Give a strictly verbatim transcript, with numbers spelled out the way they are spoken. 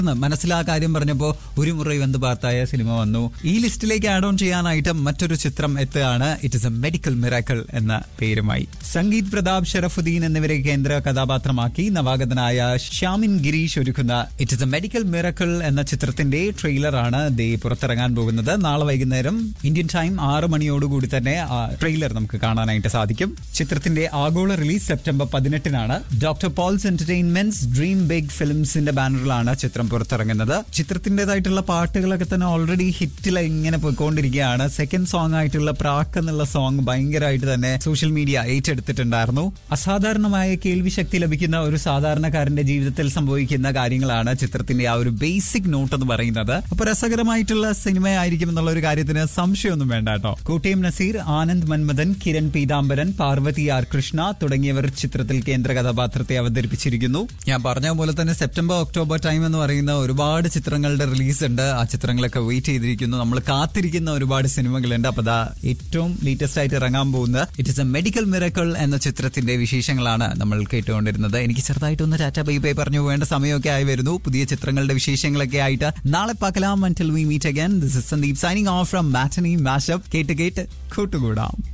മനസ്സിലാ കാര്യം പറഞ്ഞപ്പോ ഒരു മുറി വെന്ത് പാർത്തായ സിനിമ വന്നു. ഈ ലിസ്റ്റിലേക്ക് ആഡ് ഓൺ ചെയ്യാനായിട്ട് മറ്റൊരു ചിത്രം എത്തുകയാണ്. It is A medical miracle എന്ന പേരുമായി. സംഗീത് പ്രതാപ്, ഷറഫുദ്ദീൻ എന്നിവരെ കേന്ദ്ര കഥാപാത്രമാക്കി നവാഗതനായ ശ്യാമിൻ ഗിരീഷ് ഒരുക്കുന്ന it is A medical miracle എന്ന ചിത്രത്തിന്റെ ട്രെയിലറാണ് ദേ പുറത്തിറങ്ങാൻ പോകുന്നത്. നാളെ വൈകുന്നേരം ഇന്ത്യൻ ടൈം ആറ് മണിയോടുകൂടി തന്നെ ആ ട്രെയിലർ നമുക്ക് കാണാനായിട്ട് സാധിക്കും. ചിത്രത്തിന്റെ ആഗോള release September പതിനെട്ടിനാണ്. Doctor Paul's entertainments dream big ഫിലിംസിന്റെ ബാനറിലാണ് ചിത്രം പുറത്തിറങ്ങുന്നത്. ചിത്രത്തിന്റേതായിട്ടുള്ള പാട്ടുകളൊക്കെ തന്നെ ഓൾറെഡി ഹിറ്റിൽ ഇങ്ങനെ പോയിക്കൊണ്ടിരിക്കുകയാണ്. സെക്കൻഡ് സോങ് ആയിട്ടുള്ള പ്രാക്ക് എന്നുള്ള സോങ് ഭയങ്കരമായിട്ട് തന്നെ സോഷ്യൽ മീഡിയ ഏറ്റെടുത്തിട്ടുണ്ടായിരുന്നു. അസാധാരണമായ കേൾവി ശക്തി ലഭിക്കുന്ന ഒരു സാധാരണക്കാരന്റെ ജീവിതത്തിൽ സംഭവിക്കുന്ന കാര്യങ്ങളാണ് ചിത്രത്തിന്റെ ആ ഒരു ബേസിക് നോട്ട് എന്ന് പറയുന്നത്. അപ്പൊ രസകരമായിട്ടുള്ള സിനിമയായിരിക്കും എന്നുള്ള ഒരു കാര്യത്തിന് സംശയമൊന്നും വേണ്ട കേട്ടോ. കോട്ടയം നസീർ, ആനന്ദ് മന്മഥൻ, കിരൺ പീതാംബരൻ, പാർവതി ആർ കൃഷ്ണ തുടങ്ങിയവർ ചിത്രത്തിൽ കേന്ദ്ര കഥാപാത്രത്തെ അവതരിപ്പിച്ചിരിക്കുന്നു. ഞാൻ പറഞ്ഞ പോലെ തന്നെ സെപ്റ്റംബർ ഒക്ടോബർ ടൈം എന്ന് പറയുന്ന ഒരുപാട് ചിത്രങ്ങളുടെ റിലീസ് ഉണ്ട്. ആ ചിത്രങ്ങളൊക്കെ വെയിറ്റ് ചെയ്തിരിക്കുന്നു. നമ്മൾ കാത്തിരിക്കുന്ന ഒരുപാട് സിനിമകളുണ്ട്. അപ്പൊ ദാ ഏറ്റവും ലേറ്റസ്റ്റ് ആയിട്ട് ഇറങ്ങാൻ പോകുന്ന it is A medical miracle എന്ന ചിത്രത്തിന്റെ വിശേഷങ്ങളാണ് നമ്മൾ കേട്ടുകൊണ്ടിരുന്നത്. എനിക്ക് ചെറുതായിട്ടൊന്ന് ടാറ്റ ബൈ ബൈ പറഞ്ഞു പോകേണ്ട സമയമൊക്കെ ആയി വരുന്നു. പുതിയ ചിത്രങ്ങളുടെ വിശേഷങ്ങളൊക്കെ ആയിട്ട് നാളെ പാക്കലാം. until we meet again, this is Sandeep signing off from Matinee Mashup. കേട്ട് കേട്ട് കൂട്ടുകൂടാം.